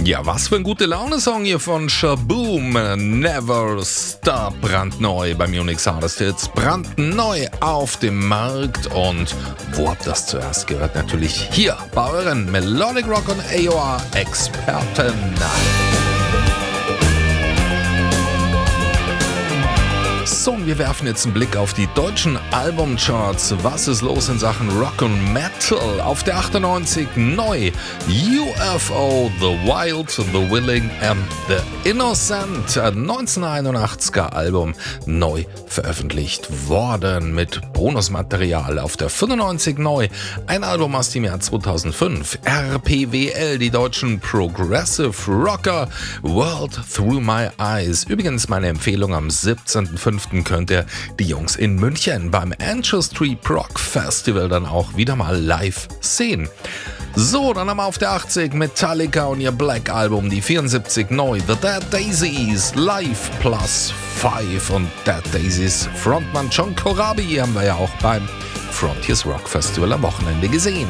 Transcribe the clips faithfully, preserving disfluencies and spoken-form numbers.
Ja, was für ein gute Laune-Song hier von Shaboom. Never Stop, brandneu bei Munich's Hardest Hits. Brandneu auf dem Markt. Und wo habt ihr das zuerst gehört? Natürlich hier bei euren Melodic Rock und A O R-Experten. So, und wir werfen jetzt einen Blick auf die deutschen Albumcharts. Was ist los in Sachen Rock und Metal? Auf der achtundneunzig neu U F O, The Wild, The Willing and The Innocent. neunzehnhunderteinundachtziger Album neu veröffentlicht worden mit Bonusmaterial. Auf der fünfundneunzig neu ein Album aus dem Jahr zweitausendfünf. R P W L, die deutschen Progressive Rocker. World Through My Eyes. Übrigens meine Empfehlung: am siebzehnten fünften könnt ihr die Jungs in München beim Ancestry Prog Festival dann auch wieder mal live sehen. So, dann haben wir auf der achtzig Metallica und ihr Black Album, die vierundsiebzig neu The Dead Daisies Live Plus fünf, und Dead Daisies Frontmann John Corabi haben wir ja auch beim Frontiers Rock Festival am Wochenende gesehen.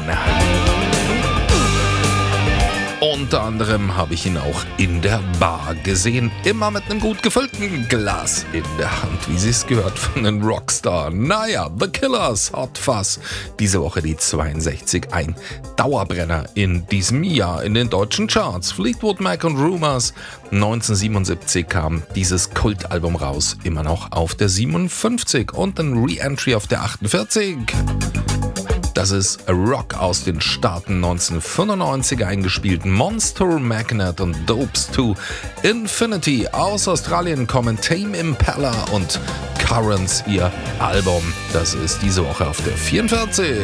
Unter anderem habe ich ihn auch in der Bar gesehen, immer mit einem gut gefüllten Glas in der Hand, wie sie es gehört von den Rockstar. Naja, The Killers, Hot Fuzz, diese Woche die zweiundsechzig, ein Dauerbrenner in diesem Jahr in den deutschen Charts. Fleetwood Mac und Rumours, neunzehnhundertsiebenundsiebzig kam dieses Kultalbum raus, immer noch auf der siebenundfünfzig, und ein Re-Entry auf der achtundvierzig. Das ist Rock aus den Staaten, neunzehnhundertfünfundneunzig eingespielt. Monster Magnet und Dopes to Infinity. Aus Australien kommen Tame Impala und Currents, ihr Album. Das ist diese Woche auf der vierundvierzig.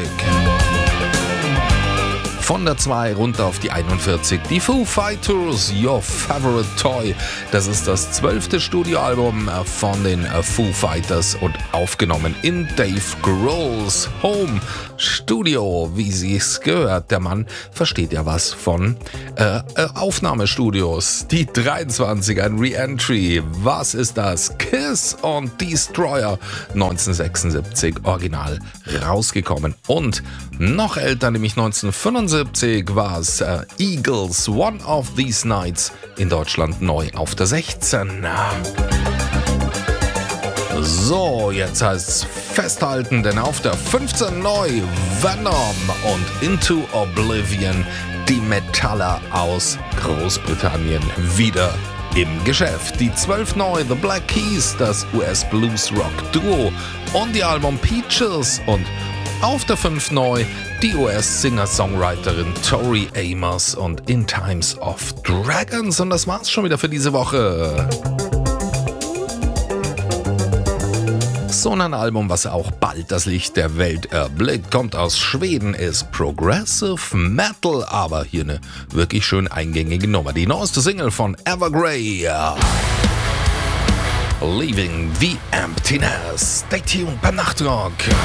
Von der zwei runter auf die einundvierzig. Die Foo Fighters, Your Favorite Toy. Das ist das zwölfte Studioalbum von den Foo Fighters und aufgenommen in Dave Grohl's Home Studio, wie sie es gehört. Der Mann versteht ja was von äh, äh, Aufnahmestudios. Die dreiundzwanzig, ein Re-Entry. Was ist das? Kiss und Destroyer, neunzehnhundertsechsundsiebzig original rausgekommen. Und noch älter, nämlich neunzehnhundertfünfundsiebzig, war es äh, Eagles, One of These Nights, in Deutschland neu auf der sechzehn. So, jetzt heißt es festhalten, denn auf der fünfzehn neu Venom und Into Oblivion, die Metaller aus Großbritannien wieder im Geschäft. Die zwölf neu The Black Keys, das U S-Blues-Rock-Duo, und die Album Peaches. Und auf der fünf neu die U S-Singer-Songwriterin Tori Amos und In Times of Dragons. Und das war's schon wieder für diese Woche. So ein Album, was auch bald das Licht der Welt erblickt, kommt aus Schweden, ist Progressive Metal, aber hier eine wirklich schön eingängige Nummer. Die neueste Single von Evergrey, Leaving the Emptiness. Stay tuned beim Nachtrock.